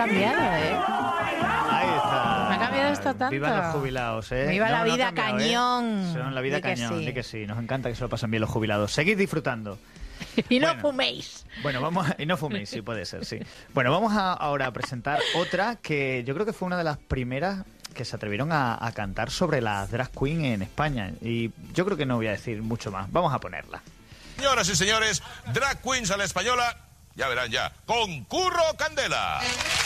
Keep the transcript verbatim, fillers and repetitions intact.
cambiado, ¿eh? Ahí está. Me ha cambiado esto tanto. Viva los jubilados, ¿eh? Viva No, la no ha vida cambiado, cañón. ¿eh? Son la vida Di que cañón, sí. di que sí. Nos encanta que se lo pasen bien los jubilados. Seguid disfrutando. Y no Bueno. fuméis. Bueno, vamos a, y no fuméis, sí puede ser, sí. Bueno, vamos a, ahora a presentar otra que yo creo que fue una de las primeras que se atrevieron a, a cantar sobre las drag queen en España. Y yo creo que no voy a decir mucho más. Vamos a ponerla. Señoras y señores, drag queens a la española, ya verán ya, con Curro Candela.